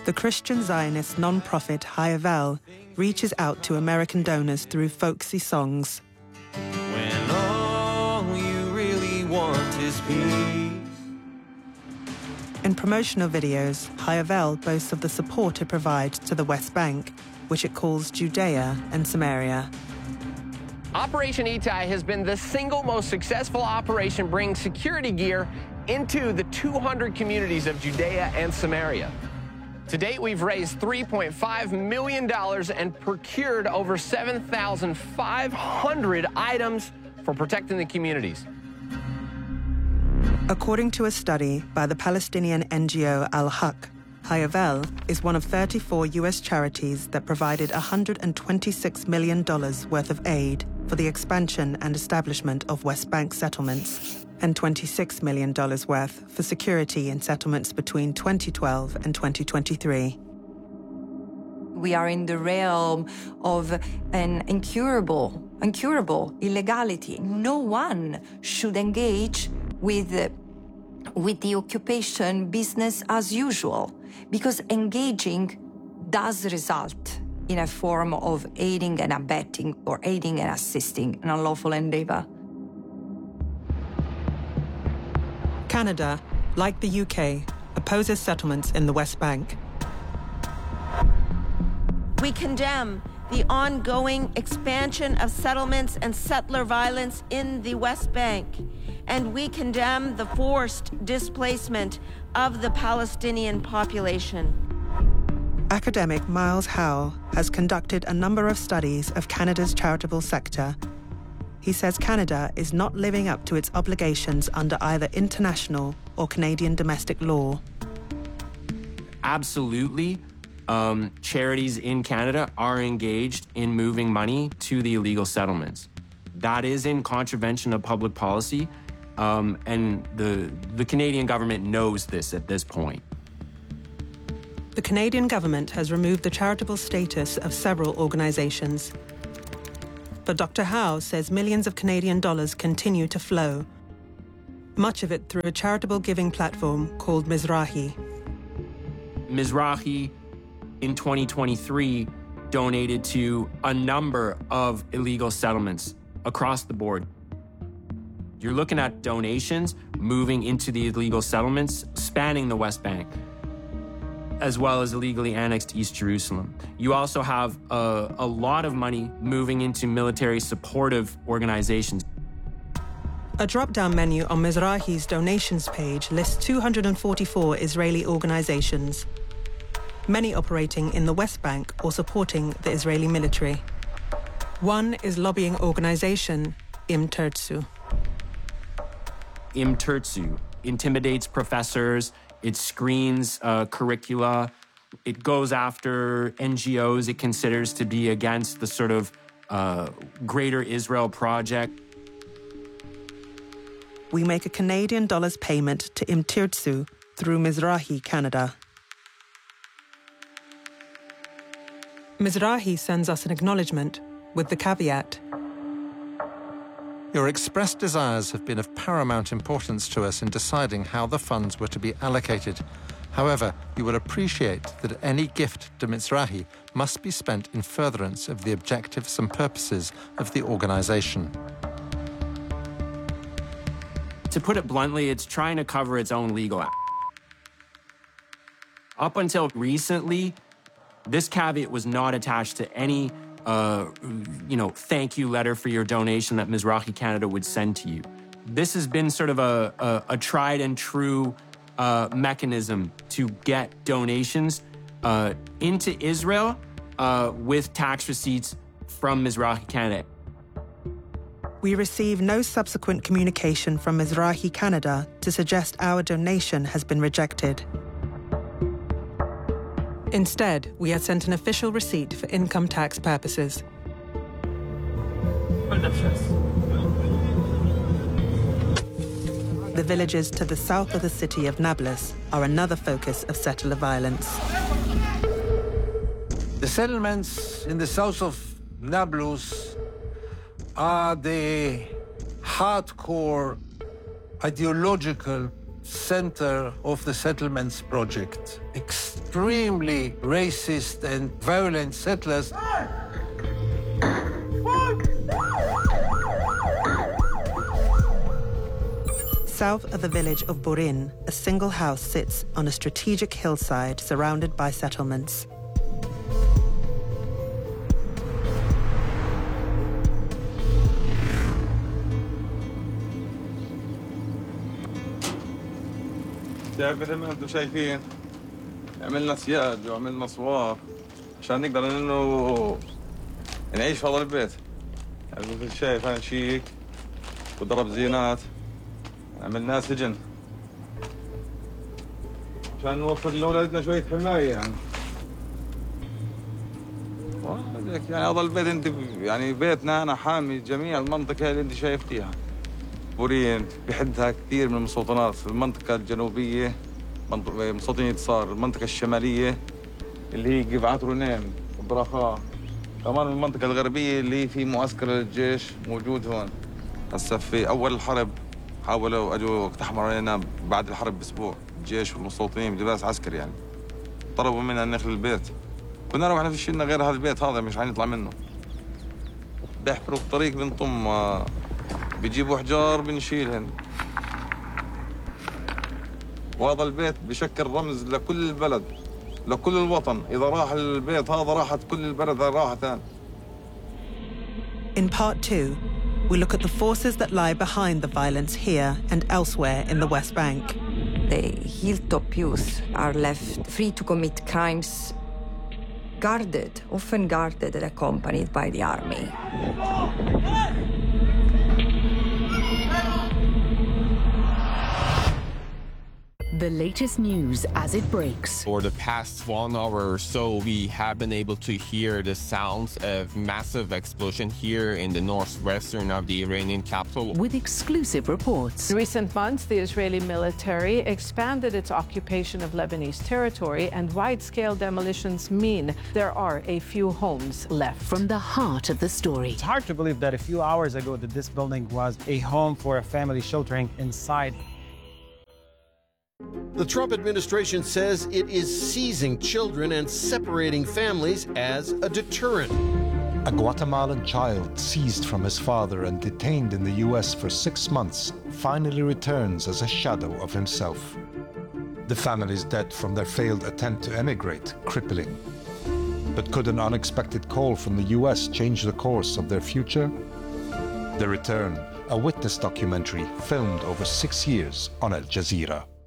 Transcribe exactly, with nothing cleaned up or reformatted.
The Christian Zionist non-profit Hayavel reaches out to American donors through folksy songs. When all you really want is peace. In promotional videos, Hayavel boasts of the support it provides to the West Bank, which it calls Judea and Samaria. Operation Ittai has been the single most successful operation bringing security gear into the two hundred communities of Judea and Samaria. To date, we've raised three point five million dollars and procured over seven thousand five hundred items for protecting the communities. According to a study by the Palestinian N G O Al-Haq, Hayavel is one of thirty-four U S charities that provided one hundred twenty-six million dollars worth of aid for the expansion and establishment of West Bank settlements, and twenty-six million dollars worth for security in settlements between twenty twelve and twenty twenty-three. We are in the realm of an incurable, incurable illegality. No one should engage with, uh, with the occupation business as usual, because engaging does result in a form of aiding and abetting or aiding and assisting an unlawful endeavor. Canada, like the U K, opposes settlements in the West Bank. We condemn the ongoing expansion of settlements and settler violence in the West Bank, and we condemn the forced displacement of the Palestinian population. Academic Miles Howell has conducted a number of studies of Canada's charitable sector. He says Canada is not living up to its obligations under either international or Canadian domestic law. Absolutely. Um, charities in Canada are engaged in moving money to the illegal settlements. That is in contravention of public policy, um, and the, the Canadian government knows this at this point. The Canadian government has removed the charitable status of several organizations. But Doctor Howe says millions of Canadian dollars continue to flow, much of it through a charitable giving platform called Mizrahi. Mizrahi, in twenty twenty-three, donated to a number of illegal settlements across the board. You're looking at donations moving into the illegal settlements spanning the West Bank, as well as illegally annexed East Jerusalem. You also have a, a lot of money moving into military supportive organizations. A drop-down menu on Mizrahi's donations page lists two hundred forty-four Israeli organizations, many operating in the West Bank or supporting the Israeli military. One is lobbying organization Im Tertzu. Im Tertzu intimidates professors, it screens uh, curricula, it goes after N G Os it considers to be against the sort of uh, Greater Israel Project. We make a Canadian dollars payment to Im Tertzu through Mizrahi Canada. Mizrahi sends us an acknowledgement with the caveat: your expressed desires have been of paramount importance to us in deciding how the funds were to be allocated. However, you will appreciate that any gift to Mizrahi must be spent in furtherance of the objectives and purposes of the organization. To put it bluntly, it's trying to cover its own legal act. Up until recently, this caveat was not attached to any Uh, you know, thank you letter for your donation that Mizrahi Canada would send to you. This has been sort of a, a, a tried and true uh, mechanism to get donations uh, into Israel uh, with tax receipts from Mizrahi Canada. We receive no subsequent communication from Mizrahi Canada to suggest our donation has been rejected. Instead, we are sent an official receipt for income tax purposes. The villages to the south of the city of Nablus are another focus of settler violence. The settlements in the south of Nablus are the hardcore ideological center of the settlements project. Extremely racist and violent settlers. South of the village of Burin, a single house sits on a strategic hillside surrounded by settlements. مثل ما انتم شايفين عملنا سياج وعملنا صوار عشان نقدر انه نعيش في هذا البيت. يعني مثل شايف انا شيك وضرب زينات عملناه سجن عشان نوفر لاولادنا شويه حمايه يعني. يعني هذا البيت انت يعني بيتنا انا حامي جميع المنطقه اللي انت شايفتيها. بورين بحدها كثير من المستوطنات، المنطقة الجنوبية منطقة مستوطنية صار، المنطقة الشمالية اللي هي قبعات رونيم وبراخاء، كمان المنطقة الغربية اللي في معسكر الجيش موجود هون. هسه في أول الحرب حاولوا أجوا اقتحموا علينا بعد الحرب بأسبوع، الجيش والمستوطنين بلباس عسكري يعني. طلبوا منا نخلي البيت. كنا نروح ما فيش لنا غير هذا البيت هذا مش حنطلع منه. بيحفروا الطريق بنطم بيجيبوا حجار بنشيلهن. وهذا البيت بشكل رمز لكل البلد لكل الوطن. إذا راح البيت هذا راحت كل البلد راحتان. In part two, we look at the forces that lie behind the violence here and elsewhere in the West Bank. The hilltop youth are left free to commit crimes, guarded, often guarded and accompanied by the army. The latest news as it breaks. For the past one hour or so, we have been able to hear the sounds of massive explosion here in the northwestern of the Iranian capital. With exclusive reports. In recent months, the Israeli military expanded its occupation of Lebanese territory, and wide-scale demolitions mean there are a few homes left. From the heart of the story. It's hard to believe that a few hours ago that this building was a home for a family sheltering inside. The Trump administration says it is seizing children and separating families as a deterrent. A Guatemalan child seized from his father and detained in the U S for six months finally returns as a shadow of himself. The family is dead from their failed attempt to emigrate, crippling. But could an unexpected call from the U S change the course of their future? The Return, a witness documentary filmed over six years on Al Jazeera.